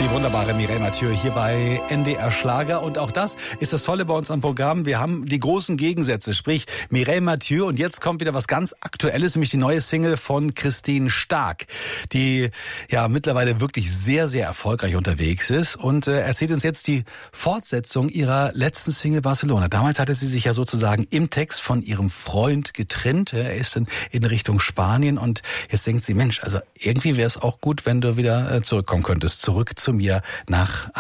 Die wunderbare Mireille Mathieu hier bei NDR Schlager. Und auch das ist das Tolle bei uns am Programm. Wir haben die großen Gegensätze, sprich Mireille Mathieu. Und jetzt kommt wieder was ganz Aktuelles, nämlich die neue Single von Christine Stark, die ja mittlerweile wirklich sehr, sehr erfolgreich unterwegs ist und erzählt uns jetzt die Fortsetzung ihrer letzten Single Barcelona. Damals hatte sie sich ja sozusagen im Text von ihrem Freund getrennt. Er ist in Richtung Spanien und jetzt denkt sie, Mensch, also irgendwie wäre es auch gut, wenn du wieder zurückkommen könntest, zurück zu mir nach